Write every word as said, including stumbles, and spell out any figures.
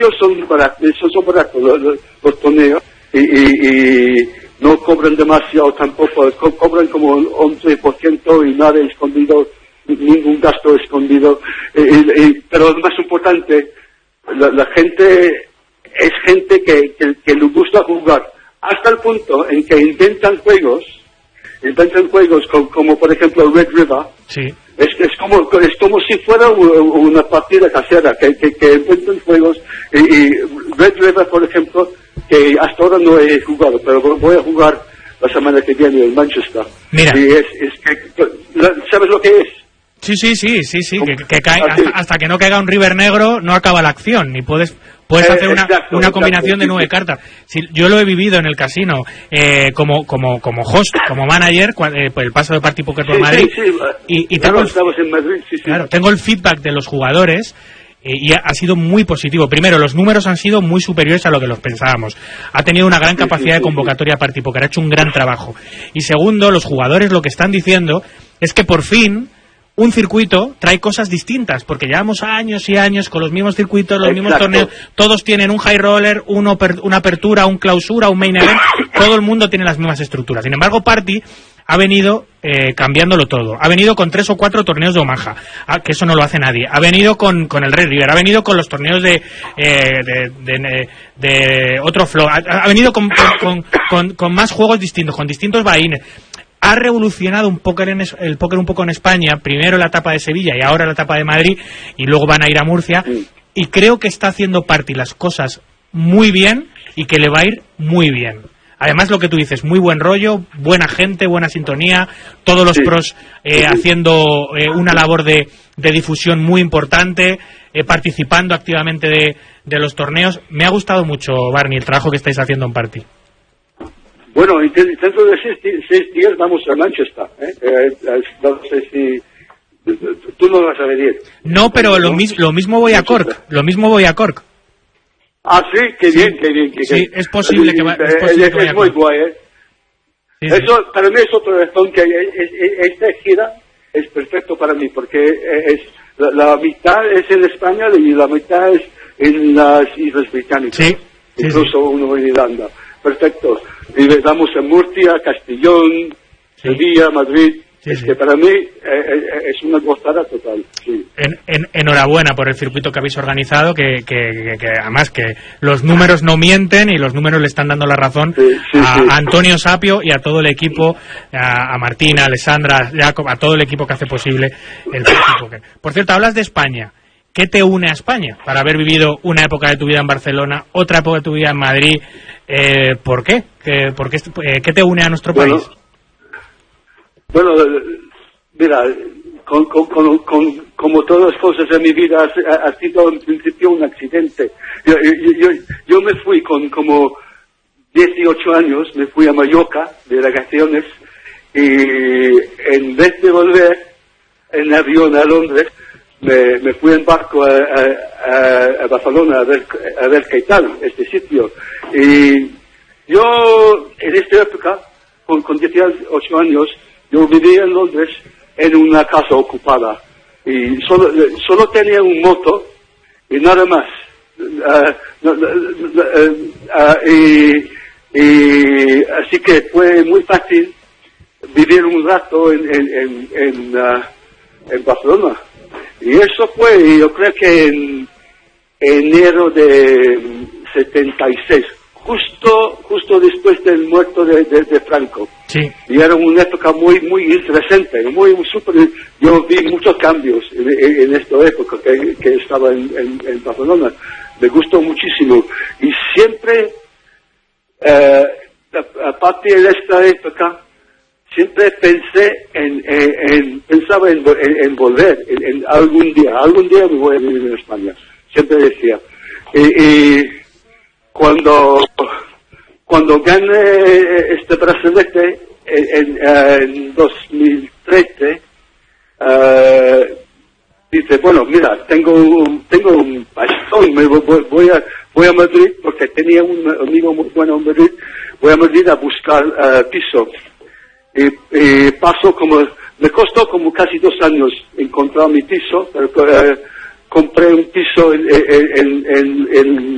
son baratos, son baratos los, los, los torneos y, y, y no cobran demasiado tampoco, co cobran como un once por ciento y nada escondido, ningún gasto escondido, y, y, pero lo más importante, la, la gente es gente que, que, que le gusta jugar, hasta el punto en que inventan juegos, inventan juegos como, como por ejemplo Red River. Sí. Es, es como es como si fuera una partida casera, que, que, que inventan juegos, y, y Red River, por ejemplo, que hasta ahora no he jugado, pero voy a jugar la semana que viene en Manchester. Mira. Y es, es que, ¿sabes lo que es? Sí, sí, sí, sí, sí, que, que cae, hasta, hasta que no caiga un River negro no acaba la acción, ni puedes puedes eh, hacer una, exacto, una exacto, combinación de nueve sí, cartas. Si, yo lo he vivido en el casino eh, como como como host, como manager, eh, el paso de Party Poker por sí, Madrid, sí, sí. y, y claro, tengo, el, estamos en Madrid, sí, sí. Claro, tengo el feedback de los jugadores. Y ha sido muy positivo. Primero, los números han sido muy superiores a lo que los pensábamos. Ha tenido una gran capacidad de convocatoria Party Poker, ha hecho un gran trabajo. Y segundo, los jugadores lo que están diciendo es que por fin un circuito trae cosas distintas, porque llevamos años y años con los mismos circuitos, los Exacto. mismos torneos, todos tienen un high roller, uno, una apertura, un clausura, un main event, todo el mundo tiene las mismas estructuras. Sin embargo, Party ha venido eh, cambiándolo todo. Ha venido con tres o cuatro torneos de Omaha, ah, que eso no lo hace nadie. Ha venido con, con el Red River, ha venido con los torneos de eh, de, de, de, de otro flow, ha, ha venido con, con, con, con más juegos distintos, con distintos buy-ins. Ha revolucionado un póker en es, el póker un poco en España, primero la etapa de Sevilla y ahora la etapa de Madrid, y luego van a ir a Murcia, y creo que está haciendo Party las cosas muy bien y que le va a ir muy bien. Además, lo que tú dices, muy buen rollo, buena gente, buena sintonía, todos los sí. pros eh, haciendo eh, una labor de, de difusión muy importante, eh, participando activamente de, de los torneos. Me ha gustado mucho, Barney, el trabajo que estáis haciendo en Party. Bueno, dentro de seis, seis días vamos a Manchester. ¿eh? Eh, no sé si... Tú no vas a venir. No, pero lo, mis, lo mismo voy a Cork. Lo mismo voy a Cork. Ah, sí, qué bien, qué bien. Qué sí, bien. es posible que, va, es, posible es, que vaya es muy guay, ¿eh? Sí, Eso, sí. Para mí es otra razón que es, es, esta gira es perfecto para mí, porque es la, la mitad es en España y la mitad es en las Islas Británicas. Sí, incluso sí, sí. uno en Irlanda. Perfecto. Y vamos a Murcia, Castellón, sí. Sevilla, Madrid. Sí, es sí. que para mí eh, es una gozada total. Sí. En, en, enhorabuena por el circuito que habéis organizado, que, que, que, que además que los números no mienten y los números le están dando la razón sí, sí, a, sí. a Antonio Sapio y a todo el equipo, a, a Martina, a Alessandra, a Jacob, a todo el equipo que hace posible el Poker. Por cierto, hablas de España. ¿Qué te une a España? Para haber vivido una época de tu vida en Barcelona, otra época de tu vida en Madrid, eh, ¿por qué? ¿Qué, por qué, eh, ¿Qué te une a nuestro bueno, país? Bueno, mira, con, con, con, con, como todas las cosas en mi vida, ha, ha sido en principio un accidente. Yo, yo, yo, yo me fui con como dieciocho años, me fui a Mallorca de vacaciones y en vez de volver en avión a Londres, me, me fui en barco a, a, a Barcelona a ver, a ver qué tal este sitio. Y yo, en esta época, con, con dieciocho años, yo vivía en Londres en una casa ocupada y solo, solo tenía un moto y nada más. Uh, uh, uh, uh, y, y así que fue muy fácil vivir un rato en, en, en, en, uh, en Barcelona. Y eso fue, yo creo que en enero de setenta y seis. Justo, justo después del muerto de, de, de Franco. Sí. Y era una época muy, muy interesante, muy, muy super. Yo vi muchos cambios en, en, en esta época que, que estaba en, en, en Barcelona. Me gustó muchísimo. Y siempre, eh, aparte de esta época, siempre pensé en, en, en pensaba en, en, en volver, en, en algún día, algún día me voy a vivir en España. Siempre decía. Y, y Cuando cuando gané este brazalete en, en, en dos mil trece, uh, dice, bueno, mira, tengo un, tengo un pastón, me voy, voy a voy a Madrid porque tenía un amigo muy bueno en Madrid, voy a Madrid a buscar uh, piso y, y paso como me costó como casi dos años encontrar mi piso, pero uh, compré un piso en en en, en, en